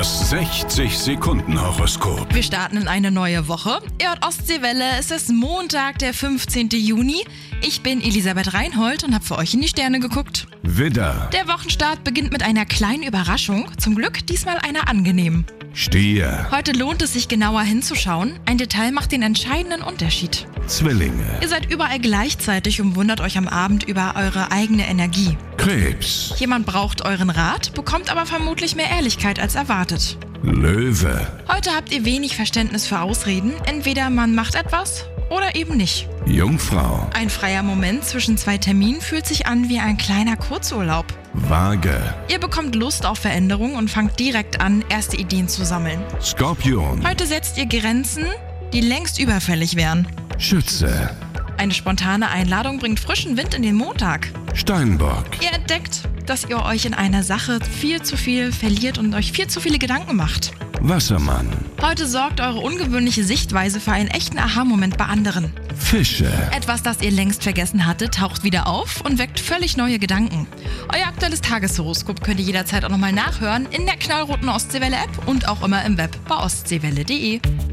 Das 60-Sekunden-Horoskop. Wir starten in eine neue Woche. Ihr hört Ostseewelle, es ist Montag, der 15. Juni. Ich bin Elisabeth Reinhold und habe für euch in die Sterne geguckt. Widder, Der Wochenstart beginnt mit einer kleinen Überraschung. Zum Glück diesmal einer angenehmen. Stier, Heute lohnt es sich genauer hinzuschauen. Ein Detail macht den entscheidenden Unterschied. Zwillinge, Ihr seid überall gleichzeitig und wundert euch am Abend über eure eigene Energie. Krebs, Jemand braucht euren Rat, bekommt aber vermutlich mehr Ehrlichkeit als erwartet. Löwe, Heute habt ihr wenig Verständnis für Ausreden. Entweder man macht etwas oder eben nicht. Jungfrau, Ein freier Moment zwischen zwei Terminen fühlt sich an wie ein kleiner Kurzurlaub. Waage, Ihr bekommt Lust auf Veränderung und fangt direkt an, erste Ideen zu sammeln. Skorpion, Heute setzt ihr Grenzen, die längst überfällig wären. Schütze, Eine spontane Einladung bringt frischen Wind in den Montag. Steinbock, Ihr entdeckt, dass ihr euch in einer Sache viel zu viel verliert und euch viel zu viele Gedanken macht. Wassermann, Heute sorgt eure ungewöhnliche Sichtweise für einen echten Aha-Moment bei anderen. Fische. Etwas, das ihr längst vergessen hattet, taucht wieder auf und weckt völlig neue Gedanken. Euer aktuelles Tageshoroskop könnt ihr jederzeit auch nochmal nachhören in der knallroten Ostseewelle-App und auch immer im Web bei ostseewelle.de.